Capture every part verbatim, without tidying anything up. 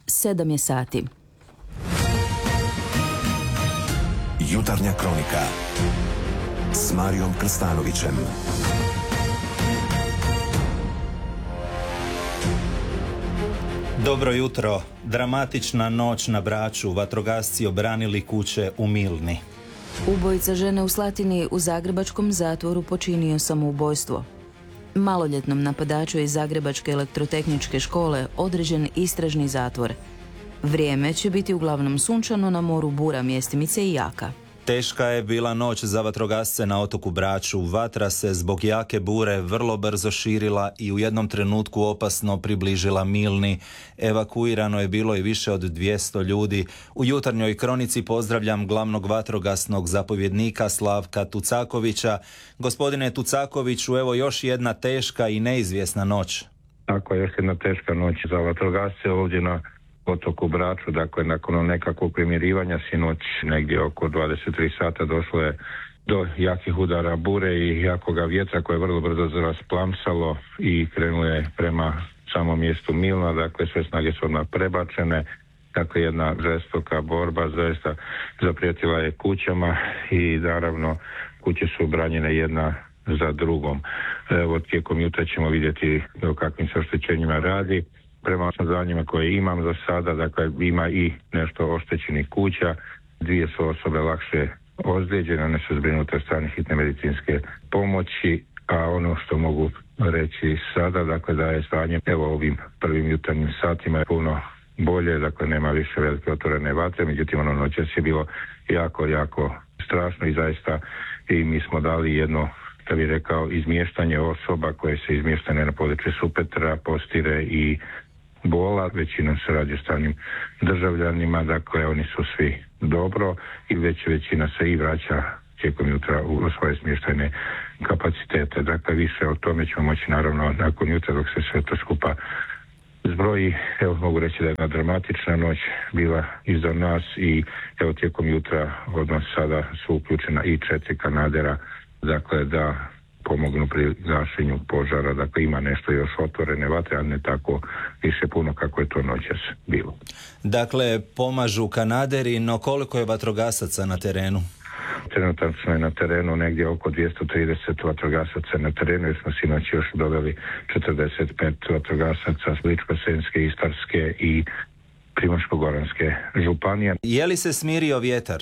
Sedam je sati. Jutarnja kronika s Marijom Krstanovićem. Dobro jutro. Dramatična noć na Braču. Vatrogasci obranili kuće u Milni. Ubojica žene u Slatini u zagrebačkom zatvoru počinio samoubojstvo. Maloljetnom napadaču iz Zagrebačke elektrotehničke škole određen istražni zatvor. Vrijeme će biti uglavnom sunčano, na moru bura, mjestimice i jaka. Teška je bila noć za vatrogasce na otoku Braču. Vatra se zbog jake bure vrlo brzo širila i u jednom trenutku opasno približila Milni. Evakuirano je bilo i više od dvjesto ljudi. U jutarnjoj kronici pozdravljam glavnog vatrogasnog zapovjednika Slavka Tucakovića. Gospodine Tucakoviću, evo još jedna teška i neizvjesna noć. Tako je, još jedna teška noć za vatrogasce ovdje na otoku Braču. Dakle, nakon nekakvog primirivanja sinoć negdje oko dvadeset tri sata došlo je do jakih udara bure i jakoga vjetra koje je vrlo brzo rasplamsalo i krenulo je prema samom mjestu Milna. Dakle, sve snage su odmah prebačene. Dakle, jedna žestoka borba zaista zaprijetila je kućama i naravno kuće su branjene jedna za drugom. Evo, tijekom jutra ćemo vidjeti o kakvim se oštećenjima radi. Prema saznanjima koje imam za sada, dakle, ima i nešto oštećenih kuća. Dvije su osobe lakše ozlijeđene, one su zbrinute od strane hitne medicinske pomoći, a ono što mogu reći sada, dakle, da je stanje, evo, ovim prvim jutarnjim satima je puno bolje, dakle, nema više velike otvorene vatre, međutim, ono noćas je bilo jako, jako strašno i zaista i mi smo dali jedno, da bih rekao, izmještanje osoba koje se izmještene na području Supetra, Postire i Bola. Većinom se radi o stranim državljanima, dakle oni su svi dobro i već većina se i vraća tijekom jutra u svoje smještajne kapacitete. Dakle, više o tome ćemo moći naravno nakon jutra dok se sve to skupa zbroji. Evo, mogu reći da je jedna dramatična noć bila iza nas i evo tijekom jutra odmah sada su uključena i četiri kanadera, dakle da pomognu pri gašenju požara. Dakle, ima nešto još otvorene vatre, a ne tako više puno kako je to noćas bilo. Dakle, pomažu kanaderi, no koliko je vatrogasaca na terenu? Trenutačno je na terenu negdje oko dvjesto trideset vatrogasaca na terenu, jer smo sinoć još doveli četrdeset pet vatrogasaca s Ličko-senjske, Istarske i Primoško-goranske županije. Je li se smirio vjetar?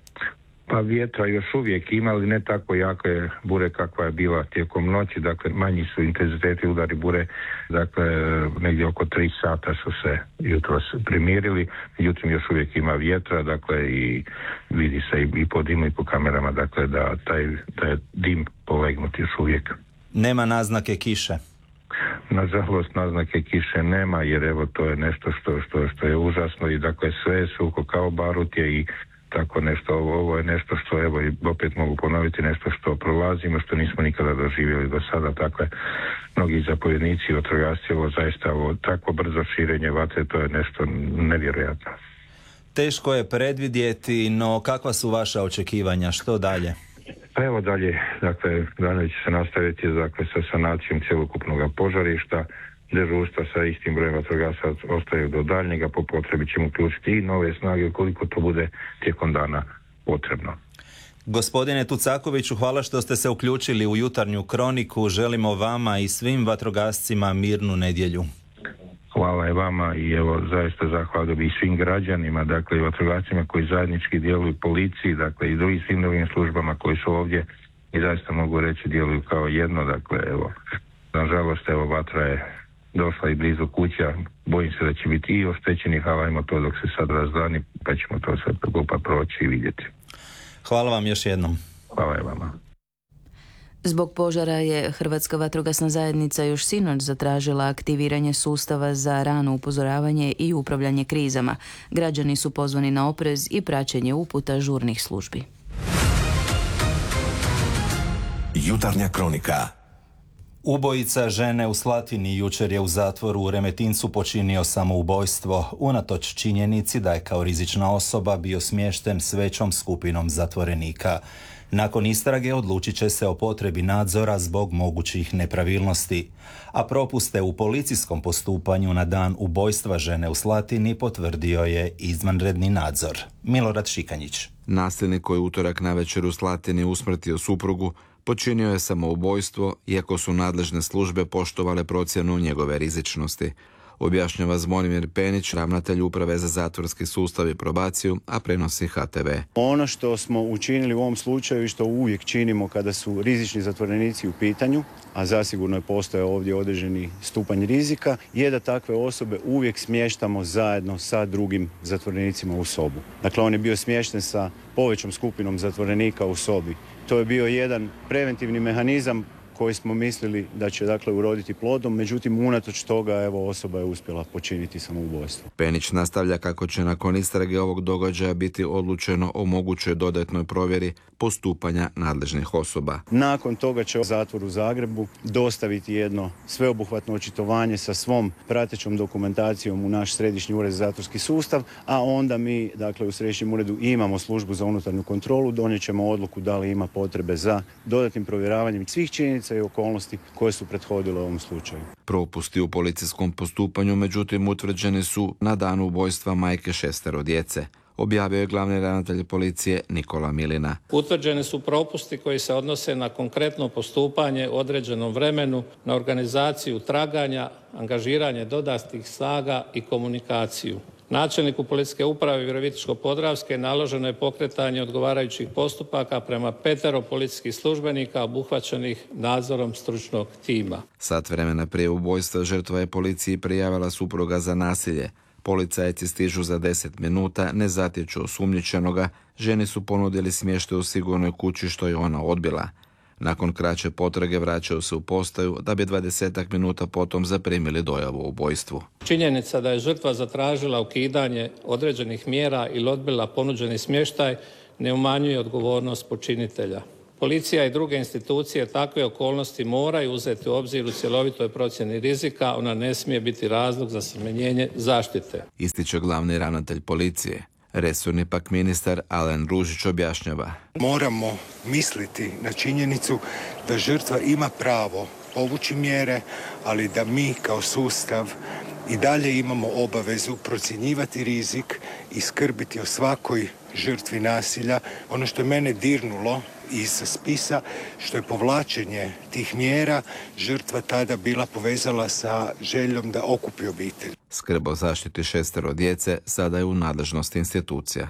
Pa vjetra još uvijek ima, ali ne tako jako je bure kakva je bila tijekom noći, dakle manji su intenziteti udari bure, dakle negdje oko tri sata su se jutros primirili, međutim još uvijek ima vjetra, dakle i vidi se i, i po dimu i po kamerama, dakle da taj, taj dim polegnut još uvijek. Nema naznake kiše? Nažalost, naznake kiše nema, jer evo to je nešto što, što, što je užasno i dakle sve je suho kao barut je i tako nešto, ovo, ovo je nešto što, evo, i opet mogu ponoviti, nešto što prolazimo, što nismo nikada doživjeli do sada. Dakle, mnogi zapovjednici i vatrogasci, ovo zaista, ovo tako brzo širenje vatre, to je nešto nevjerojatno. Teško je predvidjeti, no kakva su vaša očekivanja? Što dalje? Pa evo dalje, dakle, dalje će se nastaviti, dakle, sa sanacijom cjelokupnog požarišta. Dežurstva sa istim brojem vatrogasaca ostaju do daljnjega, po potrebi ćemo uključiti i nove snage ukoliko to bude tijekom dana potrebno. Gospodine Tucakoviću, hvala što ste se uključili u jutarnju kroniku. Želimo vama i svim vatrogascima mirnu nedjelju. Hvala i vama i evo zaista zahvalio bi i svim građanima, dakle i vatrogascima koji zajednički djeluju, policiji, dakle i drugim svim drugim službama koji su ovdje i zaista mogu reći djeluju kao jedno, dakle evo, nažalost evo vatra je došla i blizu kuća, bojim se da će biti i oštećenih, ali ajmo to dok se sad razdani, pa ćemo to sve skupa proći i vidjeti. Hvala vam još jednom. Hvala i vama. Zbog požara je Hrvatska vatrogasna zajednica još sinoć zatražila aktiviranje sustava za rano upozoravanje i upravljanje krizama. Građani su pozvani na oprez i praćenje uputa žurnih službi. Jutarnja kronika. Ubojica žene u Slatini jučer je u zatvoru u Remetincu počinio samoubojstvo, unatoč činjenici da je kao rizična osoba bio smješten s većom skupinom zatvorenika. Nakon istrage odlučit će se o potrebi nadzora zbog mogućih nepravilnosti, a propuste u policijskom postupanju na dan ubojstva žene u Slatini potvrdio je izvanredni nadzor. Milorad Šikanjić. Nasilnik koji utorak navečer u Slatini usmrtio suprugu počinio je samoubojstvo, iako su nadležne službe poštovale procjenu njegove rizičnosti. Objašnjava Zvonimir Penić, ravnatelj Uprave za zatvorski sustav i probaciju, a prenosi H T V. Ono što smo učinili u ovom slučaju i što uvijek činimo kada su rizični zatvorenici u pitanju, a zasigurno je postojao ovdje određeni stupanj rizika, je da takve osobe uvijek smještamo zajedno sa drugim zatvorenicima u sobu. Dakle, on je bio smješten sa povećom skupinom zatvorenika u sobi. To je bio jedan preventivni mehanizam koji smo mislili da će dakle uroditi plodom, međutim unatoč toga evo osoba je uspjela počiniti samoubojstvo. Penić nastavlja kako će nakon istrage ovog događaja biti odlučeno o mogućoj dodatnoj provjeri postupanja nadležnih osoba. Nakon toga će zatvor u Zagrebu dostaviti jedno sveobuhvatno očitovanje sa svom pratećom dokumentacijom u naš središnji ured za zatvorski sustav, a onda mi dakle u središnjem uredu imamo službu za unutarnju kontrolu, donijet ćemo odluku da li ima potrebe za dodatnim provjeravanjem svih činjenica i okolnosti koje su prethodile ovom slučaju. Propusti u policijskom postupanju međutim utvrđeni su na danu ubojstva majke šestero djece, objavio je glavni ravnatelj policije Nikola Milina. Utvrđeni su propusti koji se odnose na konkretno postupanje u određenom vremenu, na organizaciju traganja, angažiranje dodatnih snaga i komunikaciju. Načelniku policijske uprave Virovitičko-podravske naloženo je pokretanje odgovarajućih postupaka prema petero policijskih službenika obuhvaćenih nadzorom stručnog tima. Sat vremena prije ubojstva žrtva je policiji prijavila supruga za nasilje. Policajci stižu za deset minuta, ne zatječu osumnjičenoga, ženi su ponudili smještaj u sigurnoj kući što je ona odbila. Nakon kraće potrage vraćaju se u postaju da bi dvadesetak minuta potom zaprimili dojavu o ubojstvu. Činjenica da je žrtva zatražila ukidanje određenih mjera ili odbila ponuđeni smještaj ne umanjuje odgovornost počinitelja. Policija i druge institucije takve okolnosti moraju uzeti u obzir u cjelovitoj procjeni rizika, ona ne smije biti razlog za smanjenje zaštite. Ističe glavni ravnatelj policije. Resorni pak ministar Alen Ružić objašnjava. Moramo misliti na činjenicu da žrtva ima pravo povući mjere, ali da mi kao sustav i dalje imamo obavezu procjenjivati rizik i skrbiti o svakoj žrtvi nasilja. Ono što je mene dirnulo iz spisa, što je povlačenje tih mjera, žrtva tada bila povezala sa željom da okupi obitelj. Skrb o zaštiti šestero djece sada je u nadležnosti institucija.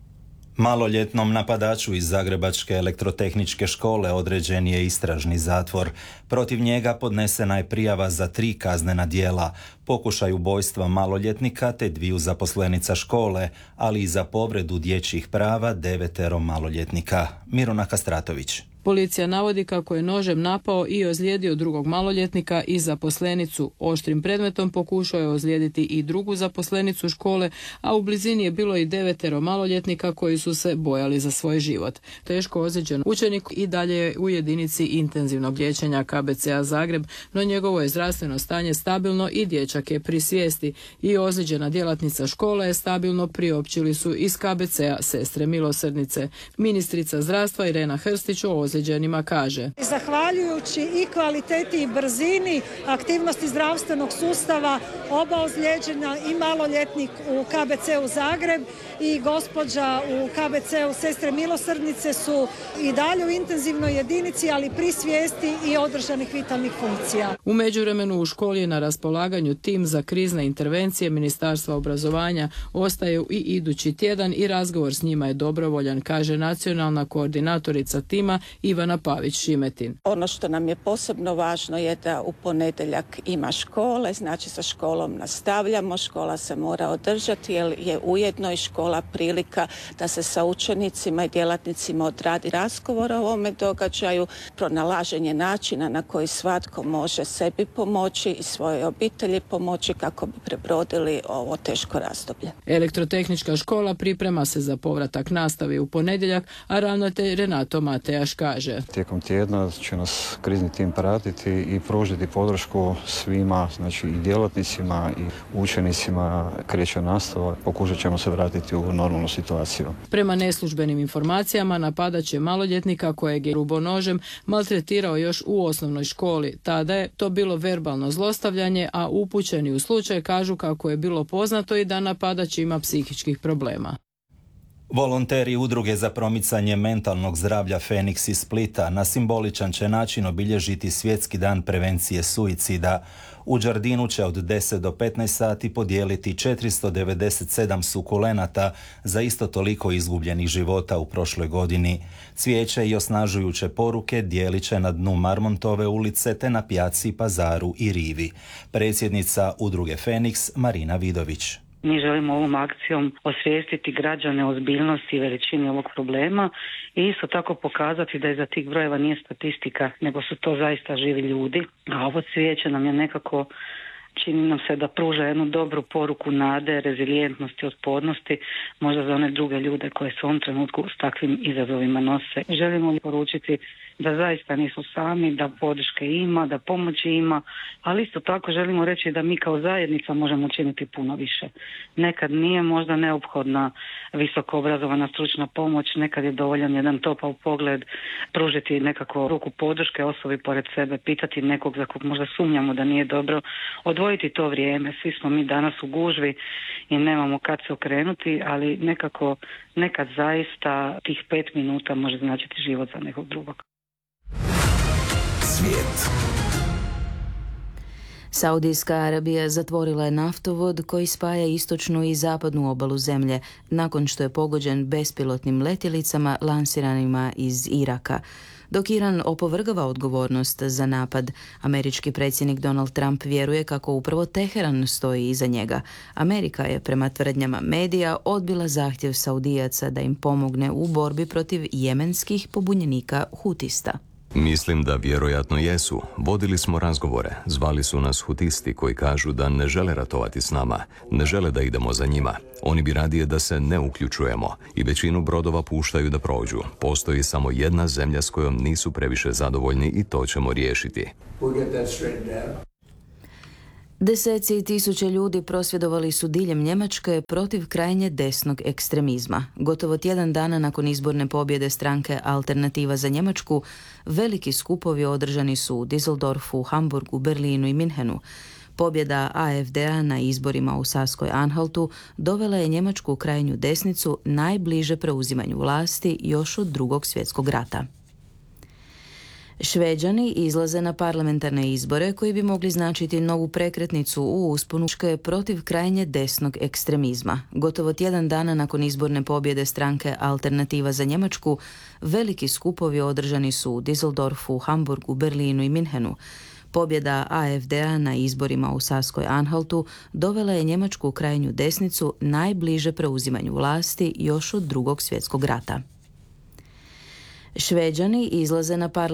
Maloljetnom napadaču iz Zagrebačke elektrotehničke škole određen je istražni zatvor. Protiv njega podnesena je prijava za tri kaznena djela, pokušaj ubojstva maloljetnika te dviju zaposlenica škole, ali i za povredu dječjih prava devetero maloljetnika. Miruna Kastratović. Policija navodi kako je nožem napao i ozlijedio drugog maloljetnika i zaposlenicu. Oštrim predmetom pokušao je ozlijediti i drugu zaposlenicu škole, a u blizini je bilo i devetero maloljetnika koji su se bojali za svoj život. Teško ozlijeđen učenik i dalje je u jedinici intenzivnog liječenja K B C-a Zagreb, no njegovo je zdravstveno stanje stabilno i dječak je pri svijesti. I ozlijeđena djelatnica škole je stabilno, priopćili su iz K B C-a Sestre milosrdnice. Ministrica zdravstva Irena Hrstić o ozlijeđenima kaže. Zahvaljujući i kvaliteti i brzini aktivnosti zdravstvenog sustava, oba ozlijeđena i maloljetnik u K B C-u Zagreb i gospođa u K B C-u Sestre milosrdnice su i dalje u intenzivnoj jedinici, ali pri svijesti i održanih vitalnih funkcija. U međuvremenu u školi je na raspolaganju tim za krizne intervencije Ministarstva obrazovanja, ostaju i idući tjedan i razgovor s njima je dobrovoljan, kaže nacionalna koordinatorica tima Ivana Pavić-Šimetin. Ono što nam je posebno važno je da u ponedjeljak ima škole, znači sa školom nastavljamo, škola se mora održati jer je ujedno i škola prilika da se sa učenicima i djelatnicima odradi razgovor o ovome događaju, pronalaženje načina na koji svatko može sebi pomoći i svojoj obitelji pomoći kako bi prebrodili ovo teško razdoblje. Elektrotehnička škola priprema se za povratak nastavi u ponedjeljak, a ravnatelj Renato Matejaš kaže. kaže. Tijekom tjedna će nas krizni tim pratiti i pružiti podršku svima, znači i djelatnicima i učenicima, kreće nastava. Pokušat ćemo se vratiti u normalnu situaciju. Prema neslužbenim informacijama napadač je maloljetnika kojeg je grubo nožem maltretirao još u osnovnoj školi. Tada je to bilo verbalno zlostavljanje, a upućeni u slučaj kažu kako je bilo poznato i da napadač ima psihičkih problema. Volonteri Udruge za promicanje mentalnog zdravlja Feniks iz Splita na simboličan će način obilježiti Svjetski dan prevencije suicida. U Đardinu će od deset do petnaest sati podijeliti četiristo devedeset sedam sukulenata za isto toliko izgubljenih života u prošloj godini. Cvijeće i osnažujuće poruke dijelit će na dnu Marmontove ulice te na Pjaci, Pazaru i Rivi. Predsjednica Udruge Feniks Marina Vidović. Mi želimo ovom akcijom osvijestiti građane o ozbiljnosti i veličini ovog problema i isto tako pokazati da iza tih brojeva nije statistika, nego su to zaista živi ljudi. A ovo cvijeće nam je nekako, čini nam se da pruža jednu dobru poruku nade, rezilijentnosti, otpornosti, možda za one druge ljude koje se u ovom trenutku s takvim izazovima nose. Želimo poručiti da zaista nisu sami, da podrške ima, da pomoći ima, ali isto tako želimo reći da mi kao zajednica možemo učiniti puno više. Nekad nije možda neophodna visoko obrazovana stručna pomoć, nekad je dovoljan jedan topao pogled, pružiti nekako ruku podrške osobi pored sebe, pitati nekog za kog možda sumnjamo da nije dobro, odvojiti to vrijeme. Svi smo mi danas u gužvi i nemamo kad se okrenuti, ali nekako nekad zaista tih pet minuta može značiti život za nekog drugog. Svijet. Saudijska Arabija zatvorila je naftovod koji spaja istočnu i zapadnu obalu zemlje nakon što je pogođen bespilotnim letjelicama lansiranima iz Iraka. Dok Iran opovrgava odgovornost za napad, američki predsjednik Donald Trump vjeruje kako upravo Teheran stoji iza njega. Amerika je, prema tvrdnjama medija, odbila zahtjev Saudijaca da im pomogne u borbi protiv jemenskih pobunjenika hutista. Mislim da vjerojatno jesu. Vodili smo razgovore. Zvali su nas hutisti koji kažu da ne žele ratovati s nama. Ne žele da idemo za njima. Oni bi radije da se ne uključujemo i većinu brodova puštaju da prođu. Postoji samo jedna zemlja s kojom nisu previše zadovoljni i to ćemo riješiti. Deseci tisuća ljudi prosvjedovali su diljem Njemačke protiv krajnje desnog ekstremizma. Gotovo tjedan dana nakon izborne pobjede stranke Alternativa za Njemačku, veliki skupovi održani su u Düsseldorfu, Hamburgu, Berlinu i Minhenu. Pobjeda A F D-a na izborima u Saskoj Anhaltu dovela je njemačku krajnju desnicu najbliže preuzimanju vlasti još od Drugog svjetskog rata. Šveđani izlaze na parlamentarne izbore koji bi mogli značiti novu prekretnicu u usponu protiv krajnje desnog ekstremizma. Gotovo tjedan dana nakon izborne pobjede stranke Alternativa za Njemačku, veliki skupovi održani su u Düsseldorfu, Hamburgu, Berlinu i Minhenu. Pobjeda A F D-a na izborima u Saskoj Anhaltu dovela je njemačku krajnju desnicu najbliže preuzimanju vlasti još od Drugog svjetskog rata. Šveđani izlaze na parlamentarne